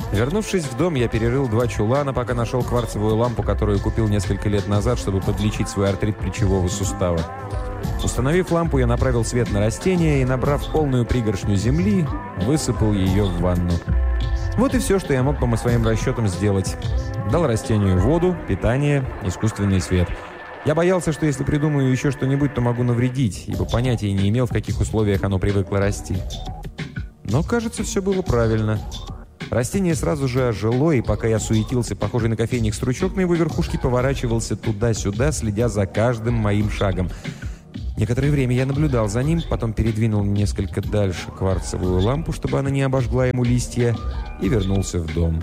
Вернувшись в дом, я перерыл 2 чулана, пока нашел кварцевую лампу, которую купил несколько лет назад, чтобы подлечить свой артрит плечевого сустава. Установив лампу, я направил свет на растение и, набрав полную пригоршню земли, высыпал ее в ванну. Вот и все, что я мог по своим расчетам сделать. Дал растению воду, питание, искусственный свет. Я боялся, что если придумаю еще что-нибудь, то могу навредить, ибо понятия не имел, в каких условиях оно привыкло расти. Но, кажется, все было правильно. Растение сразу же ожило, и пока я суетился, похожий на кофейник стручок на его верхушке, поворачивался туда-сюда, следя за каждым моим шагом. Некоторое время я наблюдал за ним, потом передвинул несколько дальше кварцевую лампу, чтобы она не обожгла ему листья, и вернулся в дом.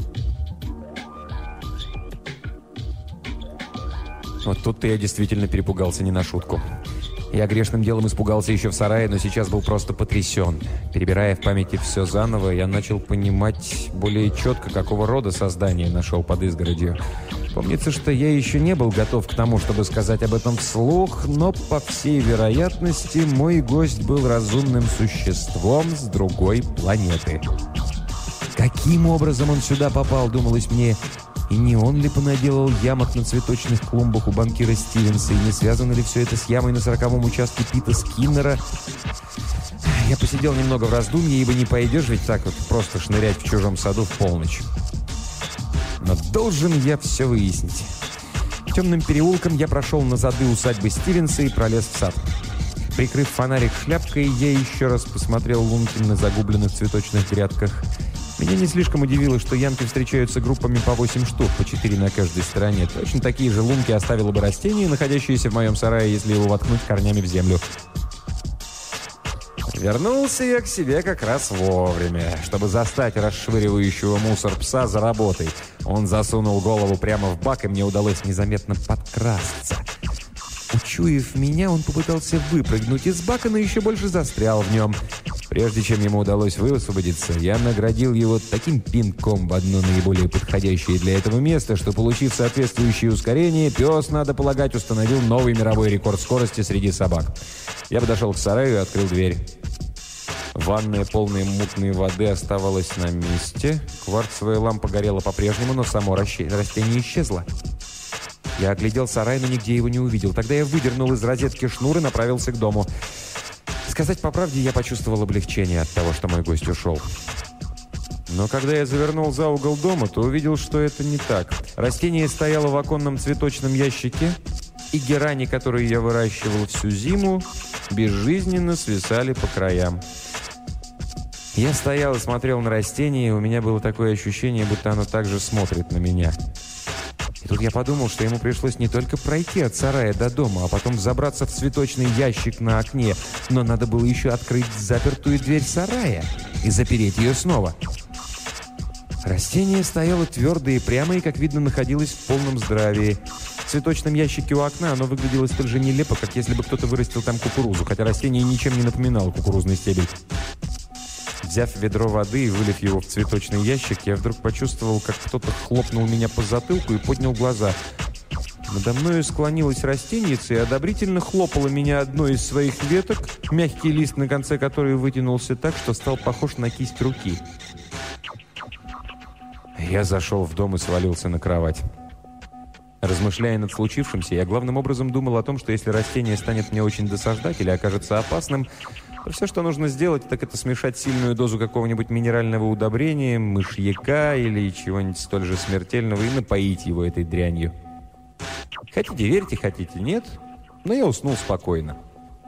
Вот тут-то я действительно перепугался не на шутку. Я грешным делом испугался еще в сарае, но сейчас был просто потрясен. Перебирая в памяти все заново, я начал понимать более четко, какого рода создание нашел под изгородью. Помнится, что я еще не был готов к тому, чтобы сказать об этом вслух, но, по всей вероятности, мой гость был разумным существом с другой планеты. Каким образом он сюда попал, думалось мне. И не он ли понаделал ямок на цветочных клумбах у банкира Стивенса? И не связано ли все это с ямой на 40-м участке Пита Скиннера? Я посидел немного в раздумье, ибо не пойдешь ведь так вот просто шнырять в чужом саду в полночь. Но должен я все выяснить. Темным переулком я прошел на зады усадьбы Стивенса и пролез в сад. Прикрыв фонарик шляпкой, я еще раз посмотрел лунки на загубленных цветочных грядках. Меня не слишком удивило, что ямки встречаются группами по 8 штук, по 4 на каждой стороне. Точно такие же лунки оставило бы растение, находящееся в моем сарае, если его воткнуть корнями в землю. Вернулся я к себе как раз вовремя, чтобы застать расшвыривающего мусор пса за работой. Он засунул голову прямо в бак, и мне удалось незаметно подкрасться. Учуяв меня, он попытался выпрыгнуть из бака, но еще больше застрял в нем. Прежде чем ему удалось высвободиться, я наградил его таким пинком в одно наиболее подходящее для этого место, что, получив соответствующее ускорение, пес, надо полагать, установил новый мировой рекорд скорости среди собак. Я подошел к сараю и открыл дверь. Ванная, полная мутной воды, оставалась на месте. Кварцевая лампа горела по-прежнему, но само растение исчезло. Я оглядел сарай, но нигде его не увидел. Тогда я выдернул из розетки шнур и направился к дому. Сказать по правде, я почувствовал облегчение от того, что мой гость ушел. Но когда я завернул за угол дома, то увидел, что это не так. Растение стояло в оконном цветочном ящике, и герани, которые я выращивал всю зиму, безжизненно свисали по краям. Я стоял и смотрел на растение, и у меня было такое ощущение, будто оно также смотрит на меня. И тут я подумал, что ему пришлось не только пройти от сарая до дома, а потом забраться в цветочный ящик на окне, но надо было еще открыть запертую дверь сарая и запереть ее снова. Растение стояло твердо и прямо, и, как видно, находилось в полном здравии. В цветочном ящике у окна оно выглядело столь же нелепо, как если бы кто-то вырастил там кукурузу, хотя растение ничем не напоминало кукурузный стебель. Взяв ведро воды и вылив его в цветочный ящик, я вдруг почувствовал, как кто-то хлопнул меня по затылку и поднял глаза. Надо мною склонилась растеница и одобрительно хлопала меня одной из своих веток, мягкий лист на конце которой вытянулся так, что стал похож на кисть руки. Я зашел в дом и свалился на кровать. Размышляя над случившимся, я главным образом думал о том, что если растение станет мне очень досаждать или окажется опасным, то все, что нужно сделать, так это смешать сильную дозу какого-нибудь минерального удобрения, мышьяка или чего-нибудь столь же смертельного и напоить его этой дрянью. Хотите верьте, хотите нет, но я уснул спокойно.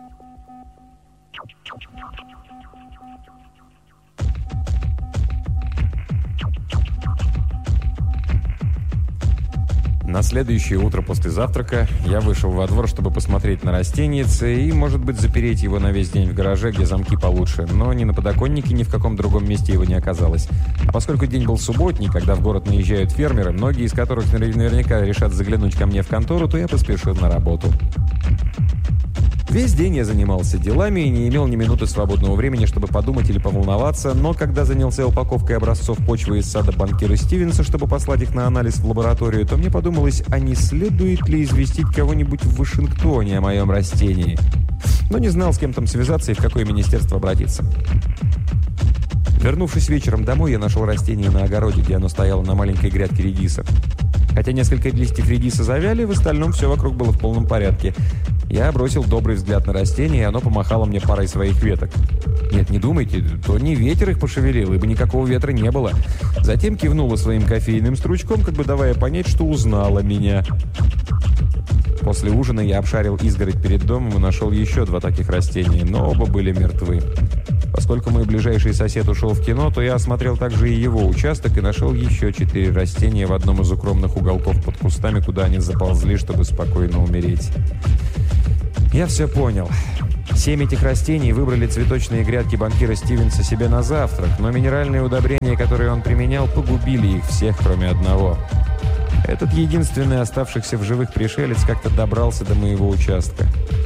На следующее утро после завтрака я вышел во двор, чтобы посмотреть на растенице и, может быть, запереть его на весь день в гараже, где замки получше. Но ни на подоконнике, ни в каком другом месте его не оказалось. А поскольку день был субботний, когда в город наезжают фермеры, многие из которых наверняка решат заглянуть ко мне в контору, то я поспешил на работу. Весь день я занимался делами и не имел ни минуты свободного времени, чтобы подумать или поволноваться, но когда занялся упаковкой образцов почвы из сада банкира Стивенса, чтобы послать их на анализ в лабораторию, то мне подумалось, а не следует ли известить кого-нибудь в Вашингтоне о моем растении. Но не знал, с кем там связаться и в какое министерство обратиться. Вернувшись вечером домой, я нашел растение на огороде, где оно стояло на маленькой грядке редиса. Хотя несколько листьев редиса завяли, в остальном все вокруг было в полном порядке. Я бросил добрый взгляд на растение, и оно помахало мне парой своих веток. Нет, не думайте, то не ветер их пошевелил, ибо никакого ветра не было. Затем кивнула своим кофейным стручком, как бы давая понять, что узнала меня. После ужина я обшарил изгородь перед домом и нашел еще 2 таких растения, но оба были мертвы. Поскольку мой ближайший сосед ушел в кино, то я осмотрел также и его участок и нашел еще 4 растения в одном из укромных уголков под кустами, куда они заползли, чтобы спокойно умереть. Я все понял. 7 этих растений выбрали цветочные грядки банкира Стивенса себе на завтрак, но минеральные удобрения, которые он применял, погубили их всех, кроме одного. Этот единственный оставшихся в живых пришелец как-то добрался до моего участка.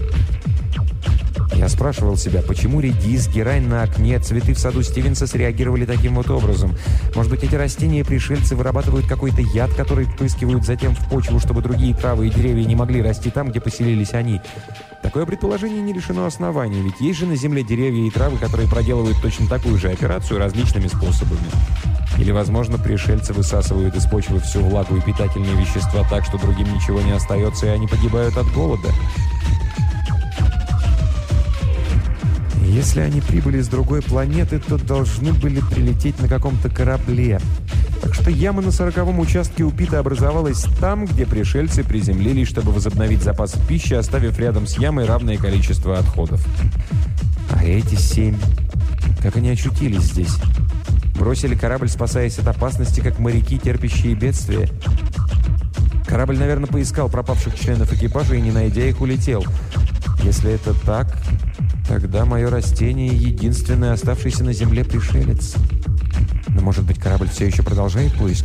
Я спрашивал себя, почему редис, герань на окне, цветы в саду Стивенса среагировали таким вот образом. Может быть, эти растения-пришельцы вырабатывают какой-то яд, который впрыскивают затем в почву, чтобы другие травы и деревья не могли расти там, где поселились они. Такое предположение не лишено оснований, ведь есть же на Земле деревья и травы, которые проделывают точно такую же операцию различными способами. Или, возможно, пришельцы высасывают из почвы всю влагу и питательные вещества так, что другим ничего не остается, и они погибают от голода. Если они прибыли с другой планеты, то должны были прилететь на каком-то корабле. Так что яма на 40-м участке у Пита образовалась там, где пришельцы приземлились, чтобы возобновить запас пищи, оставив рядом с ямой равное количество отходов. А эти 7, как они очутились здесь? Бросили корабль, спасаясь от опасности, как моряки, терпящие бедствия. Корабль, наверное, поискал пропавших членов экипажа и, не найдя их, улетел. Если это так, тогда мое растение — единственный оставшийся на Земле пришелец. Но, может быть, корабль все еще продолжает поиски?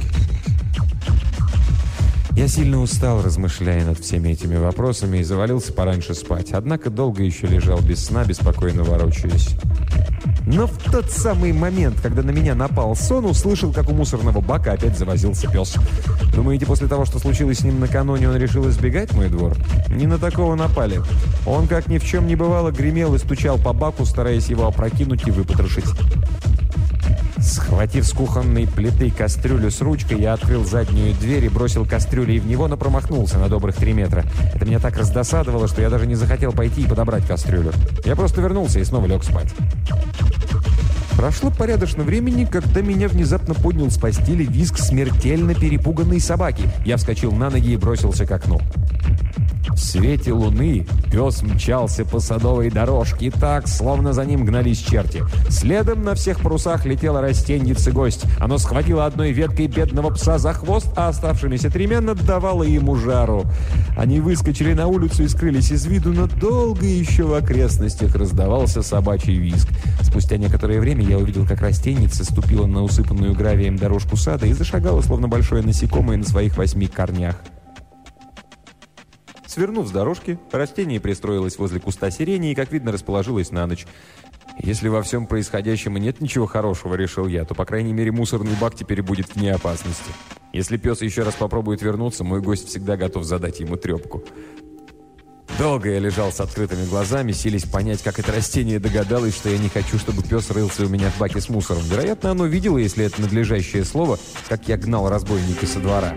Я сильно устал, размышляя над всеми этими вопросами, и завалился пораньше спать. Однако долго еще лежал без сна, беспокойно ворочаясь. Но в тот самый момент, когда на меня напал сон, услышал, как у мусорного бака опять завозился пес. Думаете, после того, что случилось с ним накануне, он решил избегать мой двор? Не на такого напали. Он, как ни в чем не бывало, гремел и стучал по баку, стараясь его опрокинуть и выпотрошить. Схватив с кухонной плиты кастрюлю с ручкой, я открыл заднюю дверь и бросил кастрюлю в него, но промахнулся на добрых 3 метра. Это меня так раздосадовало, что я даже не захотел пойти и подобрать кастрюлю. Я просто вернулся и снова лег спать. Прошло порядочно времени, когда меня внезапно поднял с постели визг смертельно перепуганной собаки. Я вскочил на ноги и бросился к окну. В свете луны пес мчался по садовой дорожке так, словно за ним гнались черти. Следом на всех парусах летела растеньице-гость. Оно схватило одной веткой бедного пса за хвост, а оставшимися 3 надавало ему жару. Они выскочили на улицу и скрылись из виду, но долго еще в окрестностях раздавался собачий визг. Спустя некоторое время я увидел, как растеньица ступила на усыпанную гравием дорожку сада и зашагала, словно большое насекомое на своих 8 корнях. Свернув с дорожки, растение пристроилось возле куста сирени и, как видно, расположилось на ночь. Если во всем происходящем и нет ничего хорошего, решил я, то, по крайней мере, мусорный бак теперь будет вне опасности. Если пес еще раз попробует вернуться, мой гость всегда готов задать ему трепку. Долго я лежал с открытыми глазами, силясь понять, как это растение догадалось, что я не хочу, чтобы пес рылся у меня в баке с мусором. Вероятно, оно видело, если это надлежащее слово, как я гнал разбойника со двора.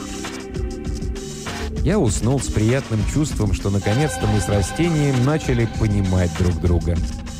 Я уснул с приятным чувством, что наконец-то мы с растением начали понимать друг друга.